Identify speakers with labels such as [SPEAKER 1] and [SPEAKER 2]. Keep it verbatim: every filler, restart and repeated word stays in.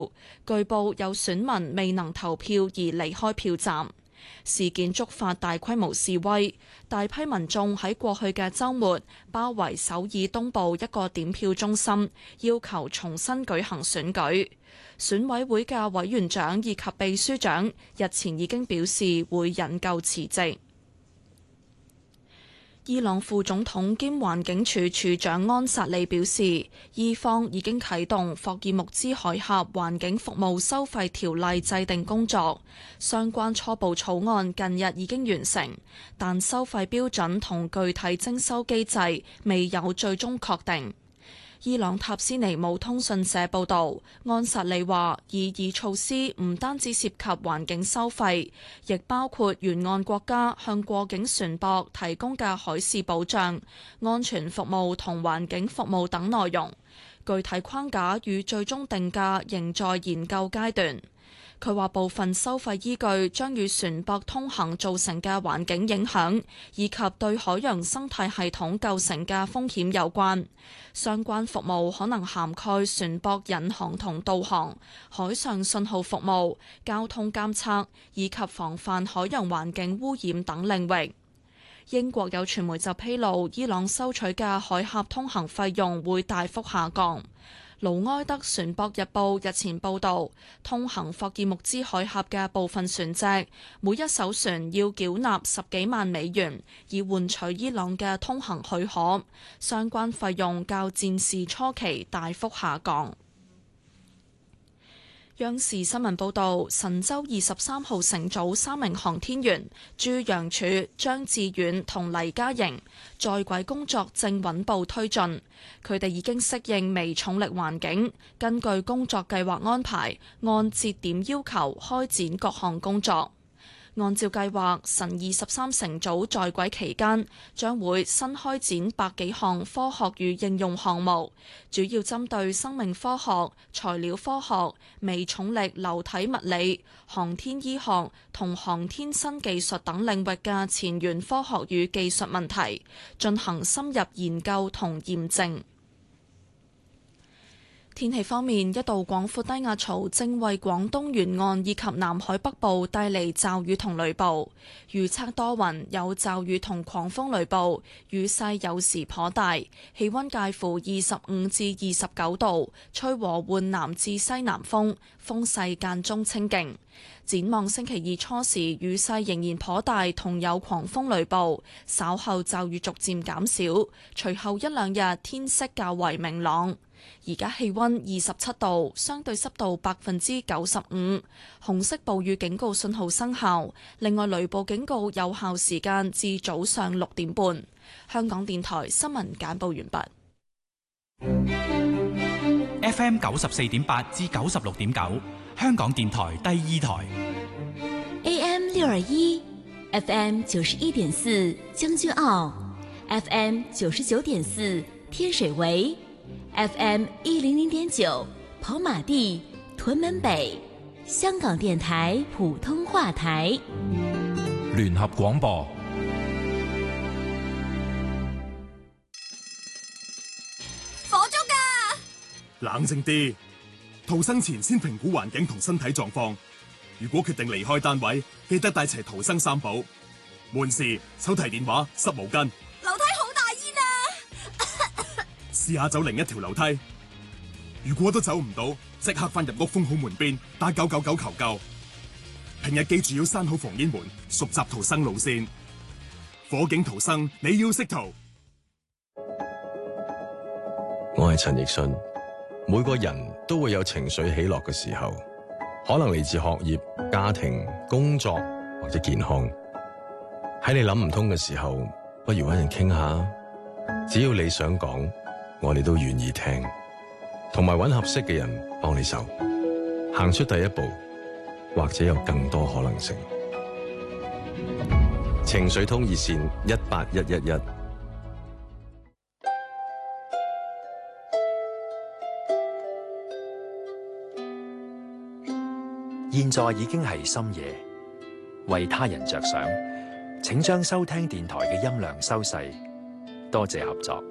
[SPEAKER 1] 據報有選民未能投票而離開票站。事件觸發大規模示威，大批民眾喺過去嘅週末包圍首爾東部一個點票中心，要求重新舉行選舉。選委會嘅委員長以及秘書長日前已經表示會引咎辭職。伊朗副總統兼環境署署長安薩利表示，伊方已經啟動霍爾木茲海峽環境服務收費條例制定工作，相關初步草案近日已經完成，但收費標準同具體徵收機制未有最終確定。伊朗塔斯尼姆通訊社報導，安薩利話擬議措施唔單止涉及環境收費，亦包括沿岸國家向過境船舶提供嘅海事保障、安全服務同環境服務等內容。具體框架與最終定價仍在研究階段。佢話部分收費依據將與船舶通行造成嘅環境影響，以及對海洋生態系統構成嘅風險有關。相關服務可能涵蓋船舶引航同導航、海上信號服務、交通監測以及防範海洋環境污染等領域。英國有傳媒就披露，伊朗收取嘅海峽通行費用會大幅下降。盧埃德船舶日報日前報導，通行霍爾木茲海峽嘅部分船隻，每一艘船要繳納十幾萬美元，以換取伊朗嘅通行許可。相關費用較戰事初期大幅下降。央視新聞報導，神舟二十三號乘組三名航天員朱楊柱、張志遠同黎嘉瑩在軌工作正穩步推進，佢哋已經適應微重力環境，根據工作計劃安排，按節點要求開展各項工作。按照計劃，神二十三乘組在軌期間將會新開展百幾項科學與應用項目，主要針對生命科學、材料科學、微重力流體物理、航天醫學同航天新技術等領域嘅前沿科學與技術問題，進行深入研究同驗證。天氣方面，一道廣闊低壓槽正為廣東沿岸以及南海北部帶嚟驟雨同雷暴，預測多雲，有驟雨同狂風雷暴，雨勢有時頗大，氣溫介乎二十五至二十九度，吹和緩南至西南風，風勢間中清勁。展望星期二初時，雨勢仍然頗大，同有狂風雷暴，稍後驟雨逐漸減少，隨後一兩日天色較為明朗。而家氣溫二十七度，相對濕度百分之九十五，紅色暴雨警告信號生效。另外，雷暴警告有效時間至早上六點半。香港電台新聞簡報完
[SPEAKER 2] 畢。F M 九十四點八至九十六點九，香港電台第二台。
[SPEAKER 3] A M 六二一，F M 九十一點四將軍澳 ，F M 九十九點四天水圍。F M 一零零點九跑馬地屯門北，香港電台普通話台。
[SPEAKER 4] 聯合廣播。
[SPEAKER 5] 火燭㗎！
[SPEAKER 6] 冷靜啲，逃生前先評估環境同身體狀況。如果決定離開單位，記得帶齊逃生三寶：門匙、手提電話、濕毛巾。試下走另一條樓梯，如果都走唔到，即刻翻入屋封好門邊，打九九九求救。平日記住要閂好防煙門，熟習逃生路線。火警逃生，你要識逃。
[SPEAKER 7] 我係陳奕迅。每個人都會有情緒起落嘅時候，可能嚟自學業、家庭、工作或者健康。喺你諗唔通嘅時候，不如搵人傾下。只要你想講，我哋都願意聽，同埋揾合適嘅人幫你手，行出第一步，或者有更多可能性。情緒通熱線一八一一一。
[SPEAKER 8] 現在已經係深夜，為他人着想，請將收聽電台嘅音量收細，多謝合作。